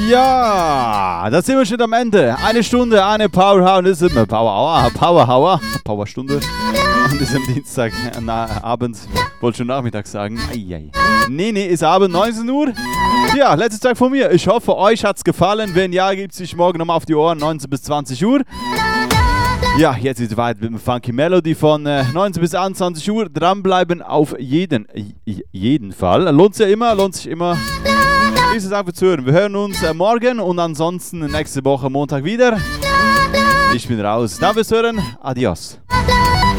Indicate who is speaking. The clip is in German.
Speaker 1: Ja, da sind wir schon am Ende. Eine Stunde, eine Power ist immer Powerstunde. An diesem Dienstagabend, wollte schon Nachmittag sagen. Nee, ist Abend, 19 Uhr. Ja, letzter Tag von mir. Ich hoffe, euch hat's gefallen. Wenn ja, gibt es sich morgen nochmal auf die Ohren, 19 bis 20 Uhr. Ja, jetzt ist es weiter mit dem Funky Melody von 19 bis 21 Uhr. Dranbleiben auf jeden Fall. Lohnt sich immer. Ist es einfach zu hören. Wir hören uns morgen und ansonsten nächste Woche Montag wieder. Ich bin raus. Danke fürs Hören. Adios.